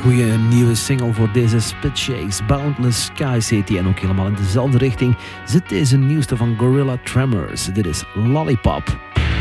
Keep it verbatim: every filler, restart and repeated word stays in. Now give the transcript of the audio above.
Goeie nieuwe single voor deze Spit Shakes. Boundless Skies heet die. En ook helemaal in dezelfde richting zit deze nieuwste van Gorilla Tremors. Dit is Lollipop.